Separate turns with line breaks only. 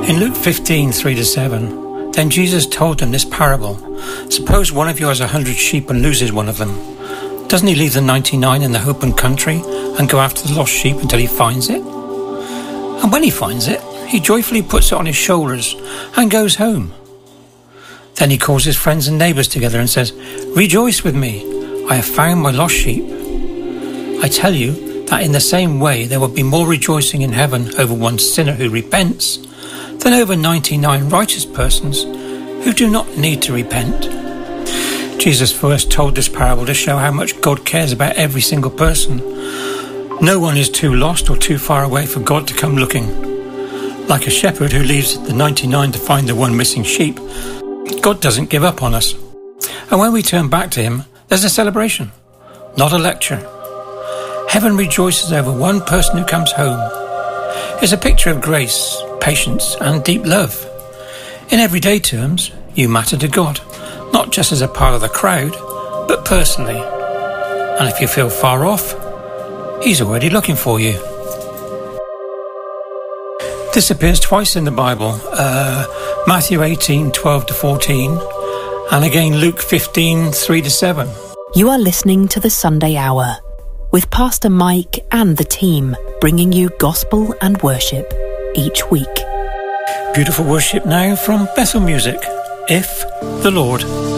In Luke 15:3-7, then Jesus told them this parable. Suppose one of you has 100 sheep and loses one of them. Doesn't he leave the 99 in the open country and go after the lost sheep until he finds it? And when he finds it, he joyfully puts it on his shoulders and goes home. Then he calls his friends and neighbours together and says, "Rejoice with me, I have found my lost sheep." I tell you that in the same way there will be more rejoicing in heaven over one sinner who repents than over 99 righteous persons who do not need to repent. Jesus first told this parable to show how much God cares about every single person. No one is too lost or too far away for God to come looking. Like a shepherd who leaves the 99 to find the one missing sheep, God doesn't give up on us. And when we turn back to him, there's a celebration, not a lecture. Heaven rejoices over one person who comes home. It's a picture of grace, patience, and deep love. In everyday terms, you matter to God, not just as a part of the crowd, but personally. And if you feel far off, he's already looking for you. This appears twice in the Bible, Matthew 18:12-14, and again Luke 15:3-7.
You are listening to the Sunday Hour with Pastor Mike and the team, bringing you gospel and worship each week.
Beautiful worship now from Bethel Music, If the Lord